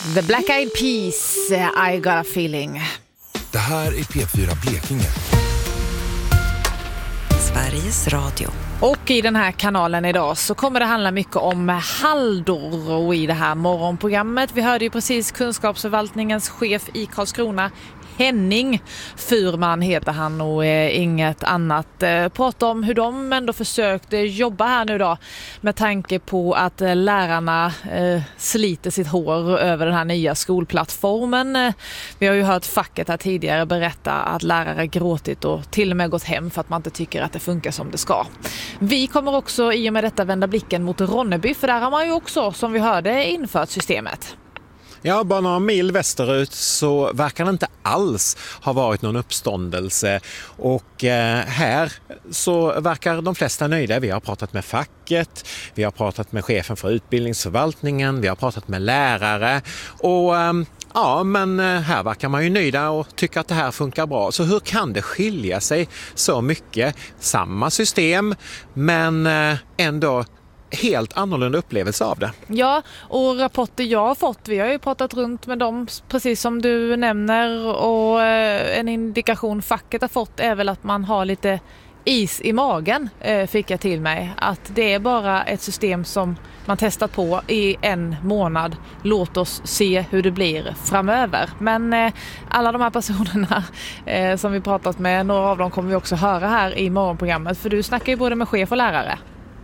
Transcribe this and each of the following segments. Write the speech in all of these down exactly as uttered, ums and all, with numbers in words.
The Black Eyed Peas, I got a feeling. Det här är P fyra Blekinge. Sveriges Radio. Och i den här kanalen idag så kommer det handla mycket om Haldor och i det här morgonprogrammet. Vi hörde ju precis kunskapsförvaltningens chef i Karlskrona, Henning Furman heter han och eh, inget annat. Eh, prata om hur de ändå försökte jobba här nu då med tanke på att eh, lärarna eh, sliter sitt hår över den här nya skolplattformen. Eh, vi har ju hört facket här tidigare berätta att lärare gråtit och till och med gått hem för att man inte tycker att det funkar som det ska. Vi kommer också i och med detta vända blicken mot Ronneby, för där har man ju också, som vi hörde, infört systemet. Ja, bara några mil västerut så verkar det inte alls ha varit någon uppståndelse och eh, här så verkar de flesta nöjda. Vi har pratat med facket, vi har pratat med chefen för utbildningsförvaltningen, vi har pratat med lärare och eh, ja, men här verkar man ju nöjda och tycker att det här funkar bra. Så hur kan det skilja sig så mycket? Samma system men eh, ändå helt annorlunda upplevelse av det. Ja, och rapporter jag har fått, vi har ju pratat runt med dem precis som du nämner, och eh, en indikation facket har fått är väl att man har lite is i magen, eh, fick jag till mig. Att det är bara ett system som man testat på i en månad. Låt oss se hur det blir framöver. Men eh, alla de här personerna eh, som vi pratat med, några av dem kommer vi också höra här i morgonprogrammet, för du snackar ju både med chef och lärare.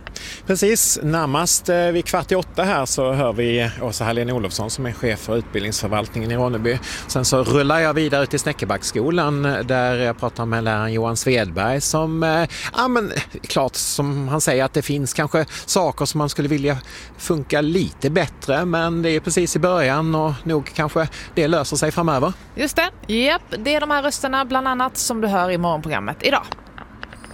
Precis, närmast eh, vid kvart i åtta här så hör vi Åsa Hallén Olofsson som är chef för utbildningsförvaltningen i Ronneby. Sen så rullar jag vidare till Snäckebacksskolan där jag pratar med läraren Johan Svedberg som, eh, ja men klart som han säger att det finns kanske saker som man skulle vilja funka lite bättre, men det är precis i början och nog kanske det löser sig framöver. Just det, japp, det är de här rösterna bland annat som du hör i morgonprogrammet idag.